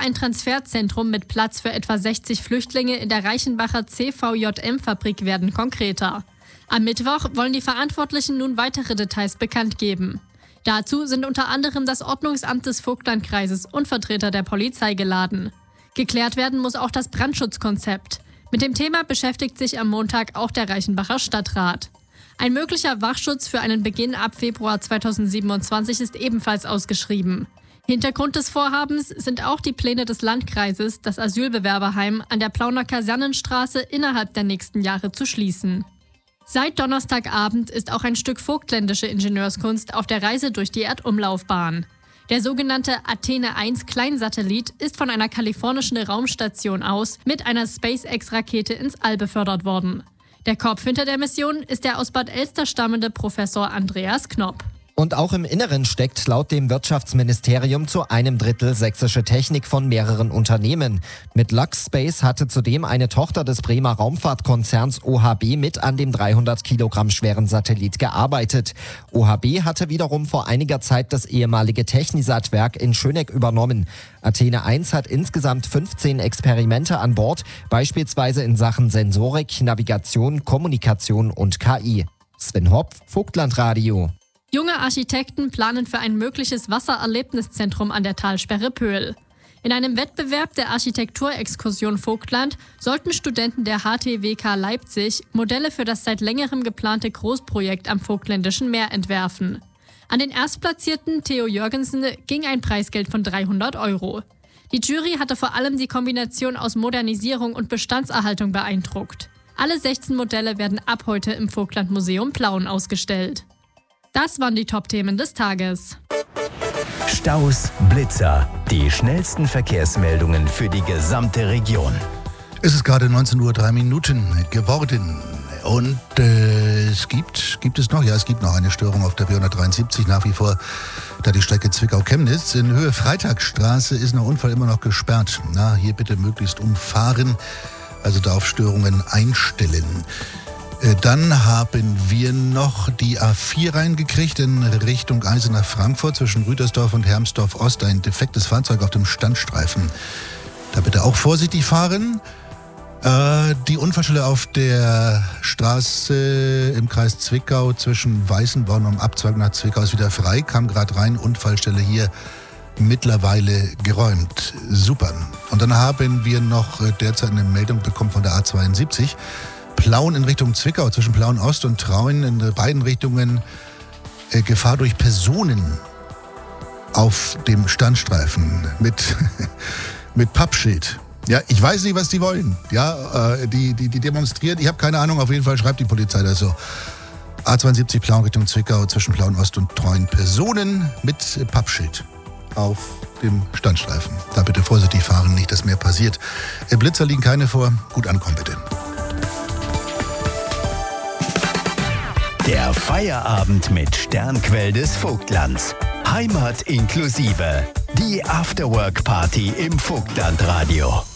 ein Transferzentrum mit Platz für etwa 60 Flüchtlinge in der Reichenbacher CVJM-Fabrik werden konkreter. Am Mittwoch wollen die Verantwortlichen nun weitere Details bekannt geben. Dazu sind unter anderem das Ordnungsamt des Vogtlandkreises und Vertreter der Polizei geladen. Geklärt werden muss auch das Brandschutzkonzept. Mit dem Thema beschäftigt sich am Montag auch der Reichenbacher Stadtrat. Ein möglicher Wachschutz für einen Beginn ab Februar 2027 ist ebenfalls ausgeschrieben. Hintergrund des Vorhabens sind auch die Pläne des Landkreises, das Asylbewerberheim an der Plauner Kasernenstraße innerhalb der nächsten Jahre zu schließen. Seit Donnerstagabend ist auch ein Stück vogtländische Ingenieurskunst auf der Reise durch die Erdumlaufbahn. Der sogenannte Athene 1 Kleinsatellit ist von einer kalifornischen Raumstation aus mit einer SpaceX-Rakete ins All befördert worden. Der Kopf hinter der Mission ist der aus Bad Elster stammende Professor Andreas Knopp. Und auch im Inneren steckt laut dem Wirtschaftsministerium zu 1/3 sächsische Technik von mehreren Unternehmen. Mit LuxSpace hatte zudem eine Tochter des Bremer Raumfahrtkonzerns OHB mit an dem 300 Kilogramm schweren Satellit gearbeitet. OHB hatte wiederum vor einiger Zeit das ehemalige Technisat-Werk in Schöneck übernommen. Athene 1 hat insgesamt 15 Experimente an Bord, beispielsweise in Sachen Sensorik, Navigation, Kommunikation und KI. Sven Hopf, Vogtlandradio. Junge Architekten planen für ein mögliches Wassererlebniszentrum an der Talsperre Pöhl. In einem Wettbewerb der Architekturexkursion Vogtland sollten Studenten der HTWK Leipzig Modelle für das seit längerem geplante Großprojekt am Vogtländischen Meer entwerfen. An den Erstplatzierten Theo Jürgensen ging ein Preisgeld von 300 €. Die Jury hatte vor allem die Kombination aus Modernisierung und Bestandserhaltung beeindruckt. Alle 16 Modelle werden ab heute im Vogtlandmuseum Plauen ausgestellt. Das waren die Top-Themen des Tages. Staus, Blitzer, die schnellsten Verkehrsmeldungen für die gesamte Region. Es ist gerade 19:03 Uhr geworden. Und es gibt noch eine Störung auf der B173 nach wie vor, da die Strecke Zwickau-Chemnitz in Höhe Freitagsstraße ist nach Unfall immer noch gesperrt. Na, hier bitte möglichst umfahren, also da auf Störungen einstellen. Dann haben wir noch die A4 reingekriegt in Richtung Eisenach Frankfurt zwischen Rütersdorf und Hermsdorf Ost. Ein defektes Fahrzeug auf dem Standstreifen. Da bitte auch vorsichtig fahren. Die Unfallstelle auf der Straße im Kreis Zwickau zwischen Weißenborn und Abzweig nach Zwickau ist wieder frei. Kam gerade rein, Unfallstelle hier mittlerweile geräumt. Super. Und dann haben wir noch derzeit eine Meldung bekommen von der A72. Plauen in Richtung Zwickau, zwischen Plauen Ost und Traun in beiden Richtungen Gefahr durch Personen auf dem Standstreifen mit Pappschild. Ja, ich weiß nicht, was die wollen. Ja, die demonstrieren. Ich habe keine Ahnung, auf jeden Fall schreibt die Polizei das so. A72 Plauen Richtung Zwickau, zwischen Plauen Ost und Traun. Personen mit Pappschild auf dem Standstreifen. Da bitte vorsichtig fahren, nicht, dass mehr passiert. Blitzer liegen keine vor. Gut ankommen, bitte. Der Feierabend mit Sternquell des Vogtlands. Heimat inklusive. Die Afterwork-Party im Vogtlandradio.